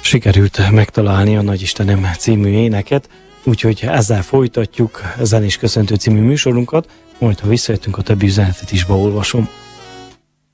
Sikerült megtalálni a Nagyistenem című éneket, úgyhogy ezzel folytatjuk Zenés Köszöntő című műsorunkat, majd ha visszajöttünk, a többi üzenetet is beolvasom.